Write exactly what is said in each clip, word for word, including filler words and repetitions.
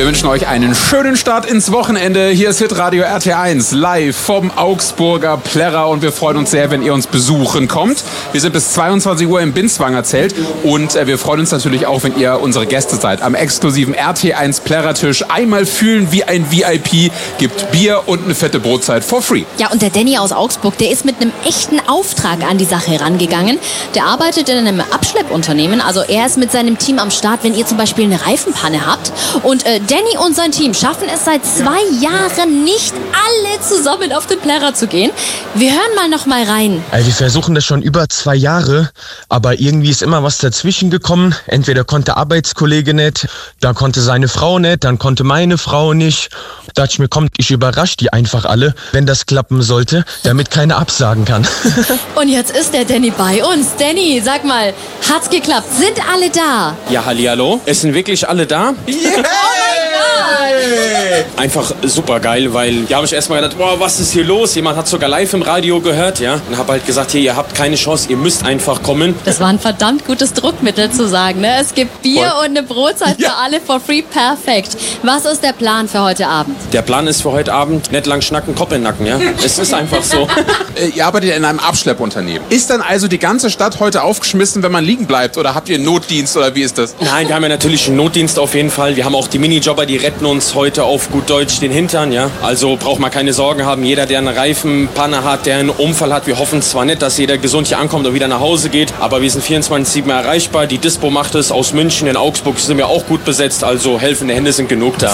Wir wünschen euch einen schönen Start ins Wochenende. Hier ist Hitradio R T eins live vom Augsburger Plärrer und wir freuen uns sehr, wenn ihr uns besuchen kommt. Wir sind bis zweiundzwanzig Uhr im Binswanger Zelt und äh, wir freuen uns natürlich auch, wenn ihr unsere Gäste seid. Am exklusiven R T eins Plärrertisch einmal fühlen wie ein V I P, gibt Bier und eine fette Brotzeit for free. Ja, und der Danny aus Augsburg, der ist mit einem echten Auftrag an die Sache herangegangen. Der arbeitet in einem Abschleppunternehmen, also er ist mit seinem Team am Start, wenn ihr zum Beispiel eine Reifenpanne habt. Und äh, Danny und sein Team schaffen es seit zwei Jahren nicht, alle zusammen auf den Plärrer zu gehen. Wir hören mal noch mal rein. Also wir versuchen das schon über zwei Jahre, aber irgendwie ist immer was dazwischen gekommen. Entweder konnte Arbeitskollege nicht, dann konnte seine Frau nicht, dann konnte meine Frau nicht. Da dachte ich mir, komm, ich überrasche die einfach alle, wenn das klappen sollte, damit keiner absagen kann. Und jetzt ist der Danny bei uns. Danny, sag mal, hat's geklappt? Sind alle da? Ja, hallihallo. Es sind wirklich alle da. Yeah! Oh mein Gott! Einfach super geil, weil ja, habe ich erstmal gedacht, boah, was ist hier los? Jemand hat sogar live im Radio gehört, ja. Und habe halt gesagt, hier, ihr habt keine Chance, ihr müsst einfach kommen. Das war ein verdammt gutes Druckmittel zu sagen, ne? Es gibt Bier Voll. und eine Brotzeit Ja. für alle for free. Perfekt. Was ist der Plan für heute Abend? Der Plan ist für heute Abend, nicht lang schnacken, Kopf in den Nacken, ja. Es ist einfach so. Äh, ihr arbeitet in einem Abschleppunternehmen. Ist dann also die ganze Stadt heute aufgeschmissen, wenn man liegen bleibt? Oder habt ihr einen Notdienst oder wie ist das? Nein, wir haben ja natürlich einen Notdienst auf jeden Fall. Wir haben auch die Minijobber, die retten uns heute auf gut Deutsch den Hintern, ja. Also braucht man keine Sorgen haben. Jeder, der eine Reifenpanne hat, der einen Unfall hat, wir hoffen zwar nicht, dass jeder gesund hier ankommt und wieder nach Hause geht, aber wir sind vierundzwanzig sieben erreichbar. Die Dispo macht es aus München. In Augsburg sind wir auch gut besetzt, also helfende Hände sind genug da.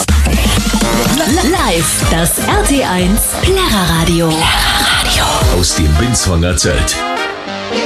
Live, das R T eins Plärrerradio. Aus dem Binswanger Zelt.